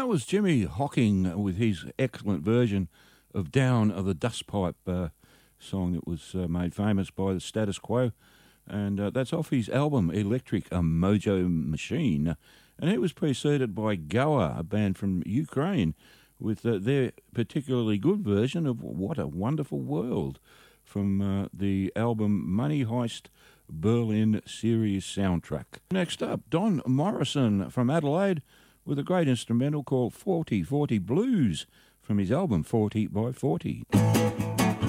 that was Jimmy Hocking with his excellent version of Down the Dustpipe song that was made famous by the Status Quo. And that's off his album Electric Mojo Machine. And it was preceded by Goa, a band from Ukraine, with their particularly good version of What a Wonderful World from the album Money Heist Berlin Series soundtrack. Next up, Don Morrison from Adelaide with a great instrumental called 40/40 Blues from his album 40 by 40.